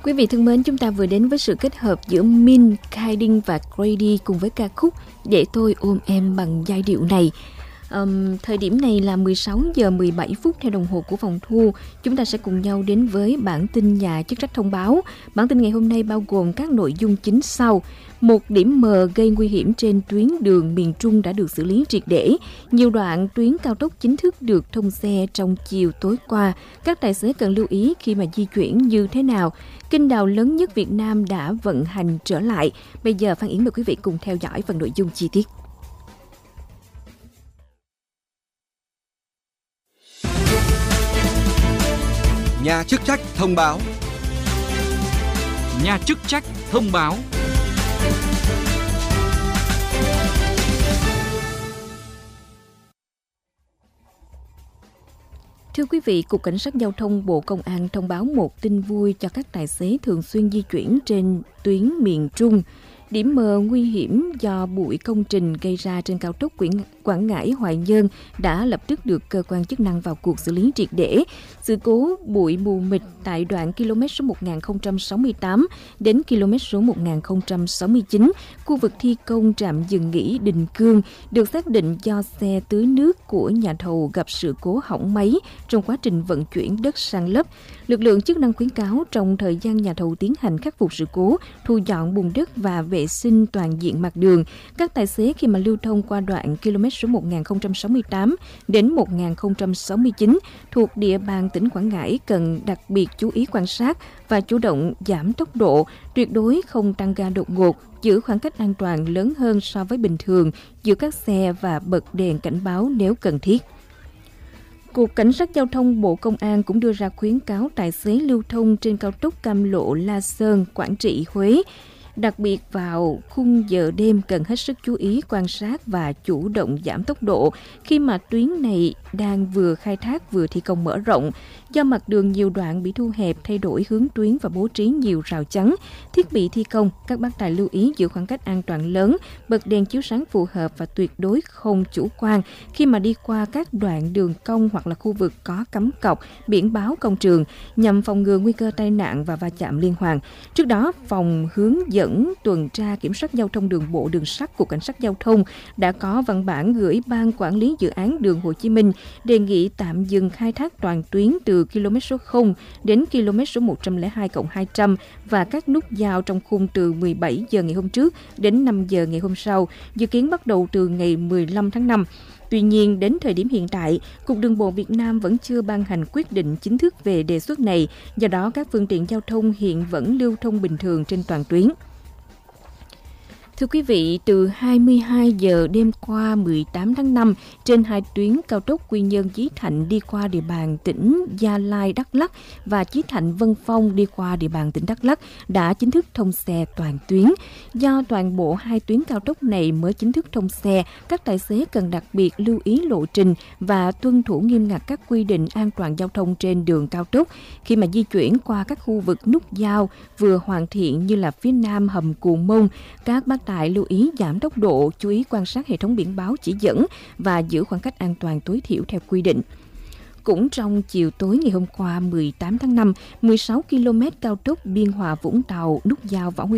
Quý vị thân mến, chúng ta vừa đến với sự kết hợp giữa Min, Kaidin và Grady cùng với ca khúc Để Tôi Ôm Em bằng giai điệu này. Thời điểm này là 16 giờ 17 phút theo đồng hồ của phòng thu. Chúng ta sẽ cùng nhau đến với bản tin nhà chức trách thông báo. Bản tin ngày hôm nay bao gồm các nội dung chính sau. Một điểm mờ gây nguy hiểm trên tuyến đường miền Trung đã được xử lý triệt để. Nhiều đoạn tuyến cao tốc chính thức được thông xe trong chiều tối qua. Các tài xế cần lưu ý khi mà di chuyển như thế nào. Kênh đào lớn nhất Việt Nam đã vận hành trở lại. Bây giờ Phan Yến mời quý vị cùng theo dõi phần nội dung chi tiết. Nhà chức trách thông báo. Nhà chức trách thông báo. Thưa quý vị, Cục Cảnh sát Giao thông Bộ Công an thông báo một tin vui cho các tài xế thường xuyên di chuyển trên tuyến miền Trung. Điểm mờ nguy hiểm do bụi công trình gây ra trên cao tốc Quảng Ngãi - Hoài Nhơn đã lập tức được cơ quan chức năng vào cuộc xử lý triệt để. Sự cố bụi mù mịt tại đoạn km số 1068 đến km số 1069, khu vực thi công trạm dừng nghỉ Đình Cương, được xác định do xe tưới nước của nhà thầu gặp sự cố hỏng máy trong quá trình vận chuyển đất san lấp. Lực lượng chức năng khuyến cáo trong thời gian nhà thầu tiến hành khắc phục sự cố, thu dọn bùn đất và vệ sinh toàn diện mặt đường, các tài xế khi mà lưu thông qua đoạn km số 1068 đến 1069 thuộc địa bàn tỉnh Quảng Ngãi cần đặc biệt chú ý quan sát và chủ động giảm tốc độ, tuyệt đối không tăng ga đột ngột, giữ khoảng cách an toàn lớn hơn so với bình thường giữa các xe và bật đèn cảnh báo nếu cần thiết. Cục Cảnh sát Giao thông Bộ Công an cũng đưa ra khuyến cáo tài xế lưu thông trên cao tốc Cam Lộ - La Sơn - Quảng Trị - Huế, đặc biệt vào khung giờ đêm cần hết sức chú ý quan sát và chủ động giảm tốc độ khi mà tuyến này đang vừa khai thác vừa thi công mở rộng. Do mặt đường nhiều đoạn bị thu hẹp, thay đổi hướng tuyến và bố trí nhiều rào chắn, thiết bị thi công, các bác tài lưu ý giữ khoảng cách an toàn lớn, bật đèn chiếu sáng phù hợp và tuyệt đối không chủ quan khi mà đi qua các đoạn đường cong hoặc là khu vực có cắm cọc, biển báo công trường nhằm phòng ngừa nguy cơ tai nạn và va chạm liên hoàn. Trước đó, Phòng hướng dẫn tuần tra kiểm soát giao thông đường bộ đường sắt của Cảnh sát Giao thông đã có văn bản gửi Ban Quản lý Dự án Đường Hồ Chí Minh đề nghị tạm dừng khai thác toàn tuyến từ km số 0 đến km số 102+200 và các nút giao trong khung từ 17 giờ ngày hôm trước đến 5 giờ ngày hôm sau, dự kiến bắt đầu từ ngày 15 tháng 5. Tuy nhiên, đến thời điểm hiện tại, Cục Đường bộ Việt Nam vẫn chưa ban hành quyết định chính thức về đề xuất này, do đó các phương tiện giao thông hiện vẫn lưu thông bình thường trên toàn tuyến. Thưa quý vị, từ 22 giờ đêm qua 18 tháng 5, trên hai tuyến cao tốc Quy Nhơn - Chí Thạnh đi qua địa bàn tỉnh Gia Lai - Đắk Lắk và Chí Thạnh - Vân Phong đi qua địa bàn tỉnh Đắk Lắk đã chính thức thông xe toàn tuyến. Do toàn bộ hai tuyến cao tốc này mới chính thức thông xe, các tài xế cần đặc biệt lưu ý lộ trình và tuân thủ nghiêm ngặt các quy định an toàn giao thông trên đường cao tốc khi mà di chuyển qua các khu vực nút giao vừa hoàn thiện như là phía nam hầm Cù Mông. Các bác tài lưu ý giảm tốc độ, chú ý quan sát hệ thống biển báo chỉ dẫn và giữ khoảng cách an toàn tối thiểu theo quy định. Cũng trong chiều tối ngày hôm qua 18 tháng 5, 16 km cao tốc Biên Hòa - Vũng Tàu, nút giao Võ Nguyên